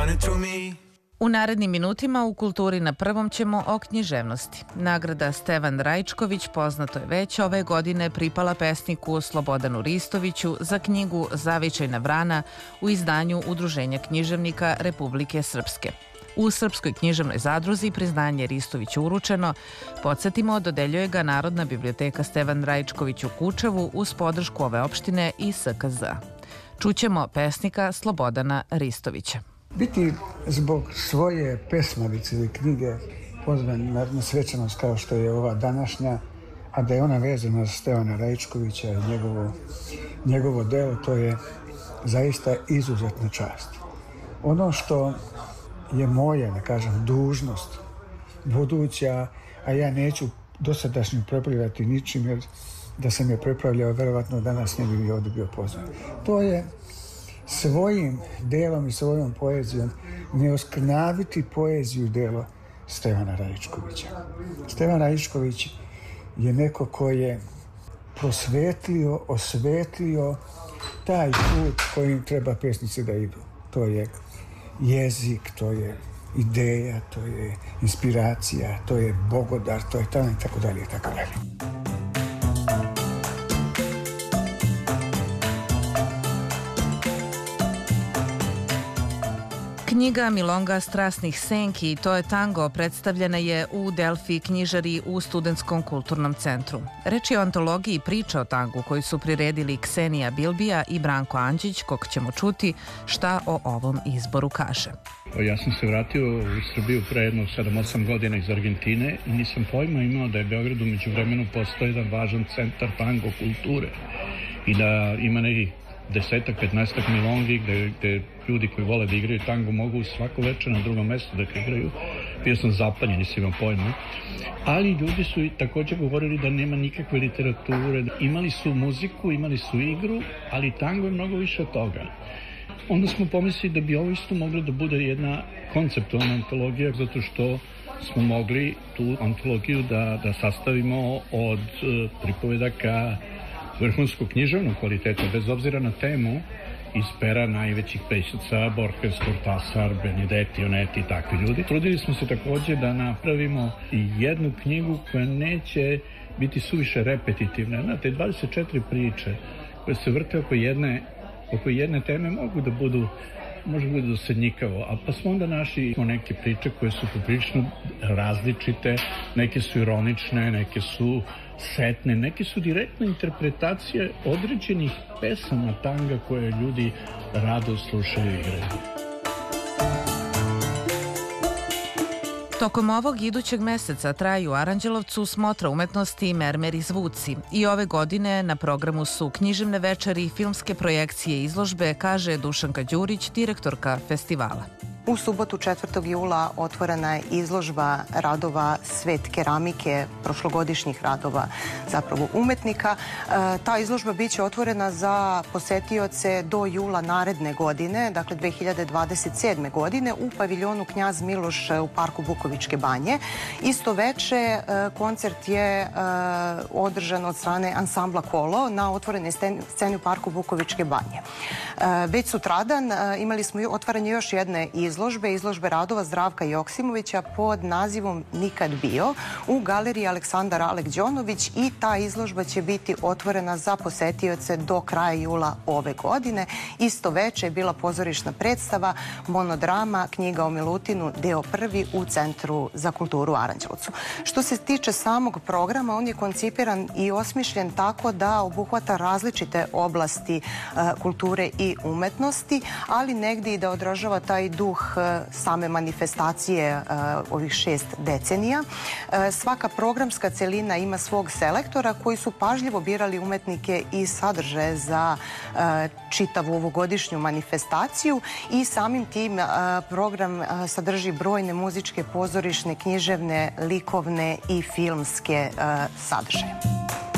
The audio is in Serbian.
running through me. U narednim minutima u Kulturi na prvom ćemo o književnosti. Nagrada Stevan Rajčković, poznato je već, ove godine pripala pesniku Slobodanu Ristoviću za knjigu Zavičajna vrana u izdanju Udruženja književnika Republike Srpske. U Srpskoj književnoj zadruzi priznanje Ristoviću uručeno. Podsjetimo, dodeljuje ga Narodna biblioteka Stevan Rajčković u Kučevu uz podršku ove opštine i SKZ. Čućemo pesnika Slobodana Ristovića. Biti zbog svoje pesmavice ili knjige pozvan na svečanost kao što je ova današnja, a da je ona vezana za Stevana Rajčkovića i njegovo delo, to je zaista izuzetna čast. Ono što je moja, da kažem, dužnost buduća, a ja neću dosadašnju prepravljati ničim, jer da sam je prepravljao, verovatno danas ne bi ovdje bio pozvan. To je svojim delom i svojom poezijom ne oskrnaviti poeziju i delo Stevana Rajčkovića. Stevan Rajčković je neko ko je prosvetlio, osvetlio taj put kojim treba pesnici da idu. To je jezik, to je ideja, to je inspiracija, to je bogodar, to je talent, tako dalje, tako dalje. Knjiga Milonga strasnih senki, to je tango, predstavljena je u Delfi knjižari u Studentskom kulturnom centru. Reč je o antologiji priča o tangu koju su priredili Ksenija Bilbija i Branko Andžić, kog ćemo čuti šta o ovom izboru kaže. Ja sam se vratio u Srbiju pre jedno 7-8 godina iz Argentine i nisam pojma imao da je Beograd umeđu vremenu postao jedan važan centar tango kulture i da ima neki 10-15 milongi gde ljudi koji vole da igraju tango mogu svako večer na drugom mestu da igraju. Bio sam zapanjen, nisam imao pojma. Ali ljudi su i također govorili da nema nikakve literature. Imali su muziku, imali su igru, ali tango je mnogo više od toga. Onda smo pomislili da bi ovo isto moglo da bude jedna konceptualna antologija, zato što smo mogli tu antologiju da sastavimo od pripovedaka vrhunskog književnog kvaliteta, bez obzira na temu, iz pera najvećih pisaca, Borges, Cortázar, Benedetti, Onetti i takvi ljudi. Trudili smo se također da napravimo jednu knjigu koja neće biti suviše repetitivna. Znate, 24 priče koje se vrte oko jedne teme može biti dosadnjikavo, a pa smo onda našli neke priče koje su poprilično različite, neke su ironične, neke su setne, neke su direktne interpretacije određenih pesama tanga koje ljudi rado slušaju i igraju. Tokom ovog idućeg meseca traju u Aranđelovcu smotra umetnosti Mermer i zvuci. I ove godine na programu su književne večeri i filmske projekcije izložbe, kaže Dušanka Đurić, direktorka festivala. U subotu 4. jula otvorena je izložba radova Svet keramike, prošlogodišnjih radova zapravo umetnika. Ta izložba biće otvorena za posetioce do jula naredne godine, dakle 2027. godine u paviljonu Knjaz Miloš u parku Bukovičke banje. Isto veče koncert je održan od strane ansambla Kolo na otvorenoj sceni u parku Bukovičke banje. Već sutradan imali smo otvaranje još jedne izložbe radova Zdravka Joksimovića pod nazivom Nikad bio u galeriji Aleksandar Alek Đonović i ta izložba će biti otvorena za posetioce do kraja jula ove godine. Isto veče je bila pozorišna predstava monodrama Knjiga o Milutinu, deo 1 u Centru za kulturu u Aranđelovcu. Što se tiče samog programa, on je koncipiran i osmišljen tako da obuhvata različite oblasti kulture i umetnosti, ali negdje i da odražava taj duh same manifestacije ovih 6 decenija. Svaka programska celina ima svog selektora koji su pažljivo birali umetnike i sadržaje za čitavu ovogodišnju manifestaciju i samim tim program sadrži brojne muzičke, pozorišne, književne, likovne i filmske sadržaje.